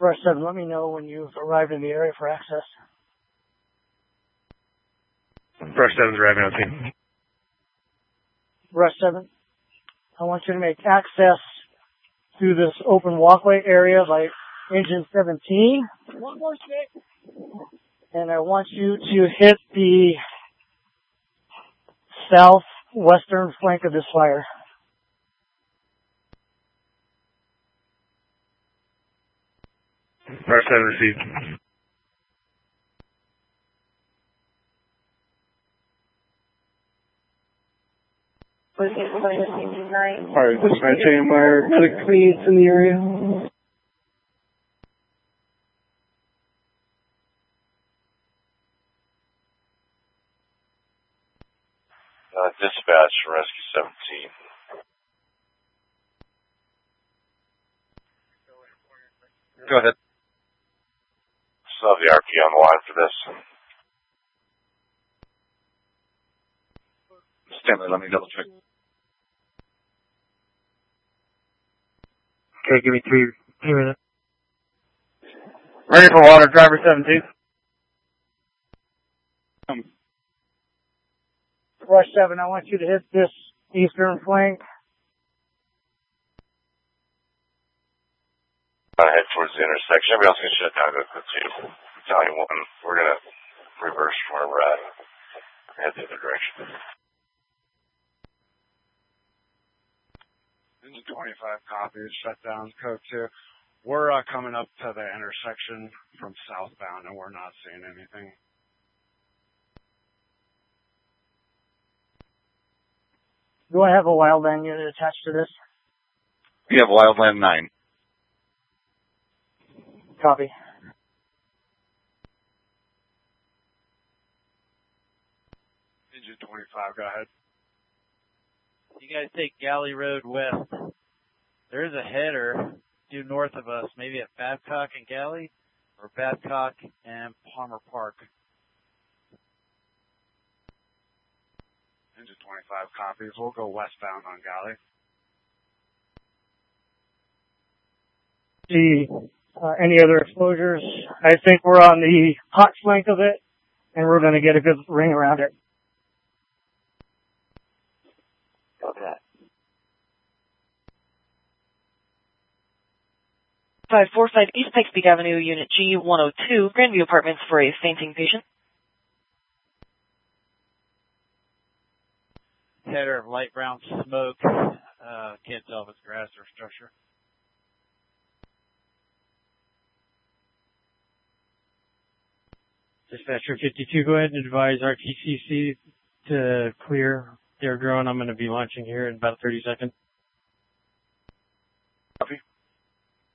Rush 7, let me know when you've arrived in the area for access. Rush 7's arriving on scene. Rush 7, I want you to make access through this open walkway area by engine 17. One more stick. And I want you to hit the southwestern flank of this fire. Rush 7 received. Alright, dispatch AMR, click cleans in the area. Dispatch from Rescue 17. Go ahead. Still have the RP on the line for this. Stanley, let me double check. Okay, give me 3 minutes. Ready for water, driver 17. Rush 7, I want you to hit this eastern flank. Head towards the intersection. Everybody else can shut down. Go to Battalion 1. We're going to reverse from where we're at. Head the other direction. Engine 25 copies, shut down, code 2. We're coming up to the intersection from southbound and we're not seeing anything. Do I have a wildland unit attached to this? We have Wildland 9. Copy. Engine 25, go ahead. You guys take Galley Road west. There is a header due north of us, maybe at Babcock and Galley, or Babcock and Palmer Park. Engine 25 copies. We'll go westbound on Galley. See any other exposures? I think we're on the hot flank of it, and we're going to get a good ring around it. Copy that. 545 East Pikes Peak Avenue, Unit G102, Grandview Apartments for a fainting patient. Header of light brown smoke. Can't tell if it's grass or structure. Dispatcher 52, go ahead and advise RTCC to clear their drone. I'm going to be launching here in about 30 seconds. Copy.